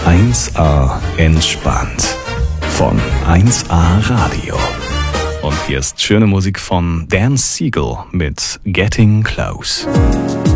1A entspannt von 1A Radio. Und hier ist schöne Musik von Dan Siegel mit Getting Close.